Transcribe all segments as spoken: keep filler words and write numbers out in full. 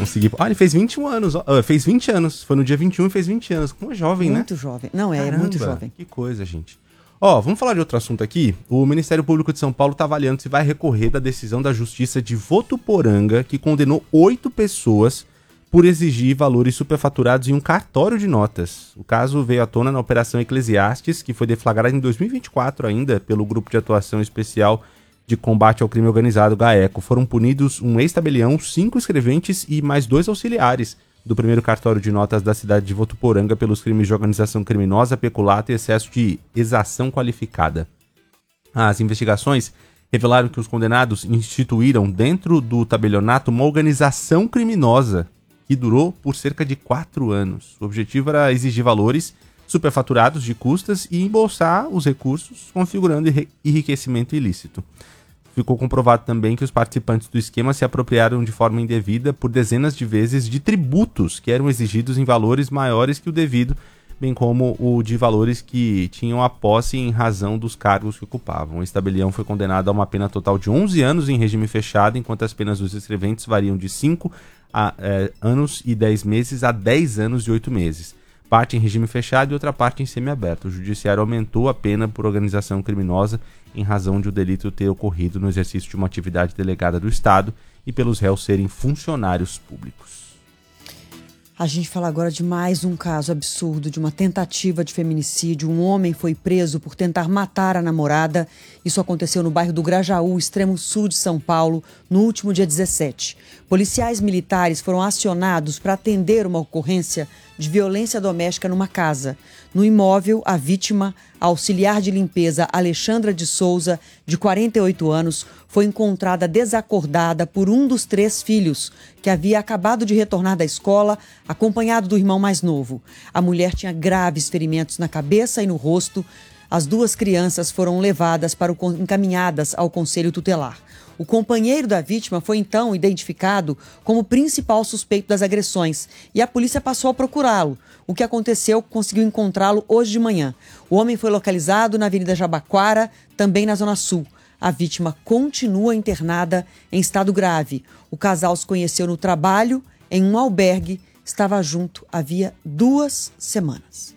Consegui. Ah, ele fez vinte e um anos. Uh, fez vinte anos. Foi no dia vinte e um e fez vinte anos. Como é jovem, muito né? Muito jovem. Não, é, Caramba, é muito jovem. Que coisa, gente. Ó, vamos falar de outro assunto aqui. O Ministério Público de São Paulo está avaliando se vai recorrer da decisão da Justiça de Votuporanga, que condenou oito pessoas por exigir valores superfaturados em um cartório de notas. O caso veio à tona na Operação Eclesiastes, que foi deflagrada em dois mil e vinte e quatro ainda pelo Grupo de Atuação Especial de Combate ao Crime Organizado, GAECO. Foram punidos um ex-tabelião, cinco escreventes e mais dois auxiliares do primeiro cartório de notas da cidade de Votuporanga pelos crimes de organização criminosa, peculato e excesso de exação qualificada. As investigações revelaram que os condenados instituíram dentro do tabelionato uma organização criminosa que durou por cerca de quatro anos. O objetivo era exigir valores superfaturados de custas e embolsar os recursos, configurando enriquecimento ilícito. Ficou comprovado também que os participantes do esquema se apropriaram de forma indevida por dezenas de vezes de tributos que eram exigidos em valores maiores que o devido, bem como o de valores que tinham a posse em razão dos cargos que ocupavam. O ex-tabelião foi condenado a uma pena total de onze anos em regime fechado, enquanto as penas dos escreventes variam de cinco a, eh, anos e dez meses a dez anos e oito meses. Parte em regime fechado e outra parte em semiaberto. O judiciário aumentou a pena por organização criminosa em razão de o delito ter ocorrido no exercício de uma atividade delegada do Estado e pelos réus serem funcionários públicos. A gente fala agora de mais um caso absurdo de uma tentativa de feminicídio. Um homem foi preso por tentar matar a namorada. Isso aconteceu no bairro do Grajaú, extremo sul de São Paulo, no último dia dezessete. Policiais militares foram acionados para atender uma ocorrência de violência doméstica numa casa. No imóvel, a vítima, a auxiliar de limpeza Alexandra de Souza, de quarenta e oito anos, foi encontrada desacordada por um dos três filhos, que havia acabado de retornar da escola, acompanhado do irmão mais novo. A mulher tinha graves ferimentos na cabeça e no rosto. As duas crianças foram levadas para o, encaminhadas ao conselho tutelar. O companheiro da vítima foi então identificado como principal suspeito das agressões e a polícia passou a procurá-lo. O que aconteceu, conseguiu encontrá-lo hoje de manhã. O homem foi localizado na Avenida Jabaquara, também na Zona Sul. A vítima continua internada em estado grave. O casal se conheceu no trabalho, em um albergue, estava junto havia duas semanas.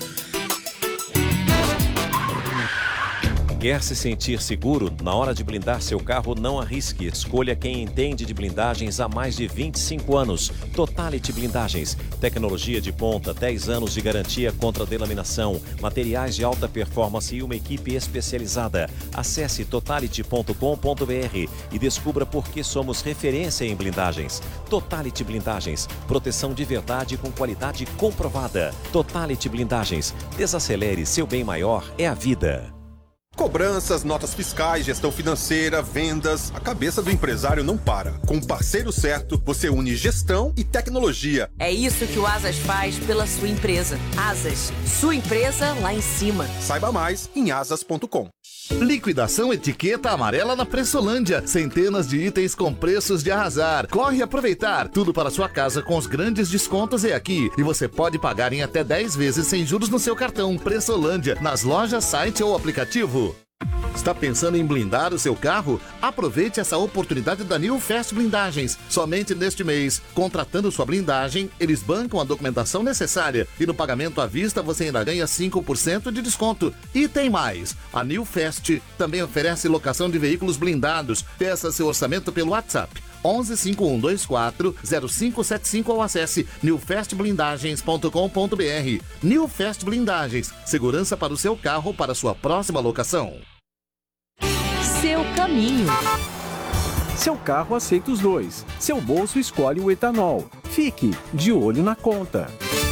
Quer se sentir seguro? Na hora de blindar seu carro, não arrisque. Escolha quem entende de blindagens há mais de vinte e cinco anos. Totality Blindagens. Tecnologia de ponta, dez anos de garantia contra delaminação, materiais de alta performance e uma equipe especializada. Acesse totality ponto com ponto b r e descubra por que somos referência em blindagens. Totality Blindagens. Proteção de verdade com qualidade comprovada. Totality Blindagens. Desacelere, seu bem maior é a vida. Cobranças, notas fiscais, gestão financeira, vendas. A cabeça do empresário não para. Com o parceiro certo, você une gestão e tecnologia. É isso que o Asas faz pela sua empresa. Asas, sua empresa lá em cima. Saiba mais em asas ponto com. Liquidação etiqueta amarela na Pressolândia. Centenas de itens com preços de arrasar. Corre aproveitar. Tudo para sua casa com os grandes descontos é aqui. E você pode pagar em até dez vezes sem juros no seu cartão. Pressolândia, nas lojas, site ou aplicativo. Está pensando em blindar o seu carro? Aproveite essa oportunidade da New Fast Blindagens. Somente neste mês, contratando sua blindagem, eles bancam a documentação necessária e no pagamento à vista você ainda ganha cinco por cento de desconto. E tem mais! A New Fast também oferece locação de veículos blindados. Peça seu orçamento pelo WhatsApp onze cinco um dois quatro zero cinco sete cinco ou acesse new fast blindagens ponto com ponto b r. New Fast Blindagens, segurança para o seu carro para sua próxima locação. Seu caminho. Seu carro aceita os dois. Seu bolso escolhe o etanol. Fique de olho na conta.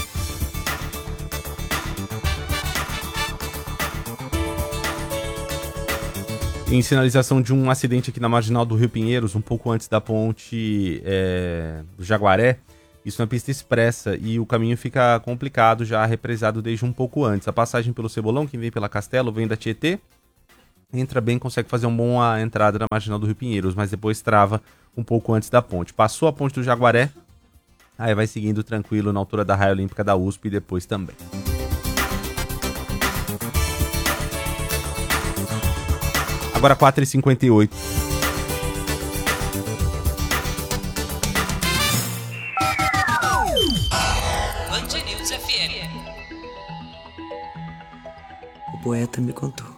Em sinalização de um acidente aqui na marginal do Rio Pinheiros, um pouco antes da ponte é, do Jaguaré, isso na pista expressa, e o caminho fica complicado, já represado desde um pouco antes. A passagem pelo Cebolão, quem vem pela Castelo, vem da Tietê, entra bem, consegue fazer uma boa entrada na marginal do Rio Pinheiros, mas depois trava um pouco antes da ponte. Passou a ponte do Jaguaré, aí vai seguindo tranquilo na altura da Raia Olímpica da U S P e depois também. Agora quatro e cinquenta e oito. Band News F M. O poeta me contou.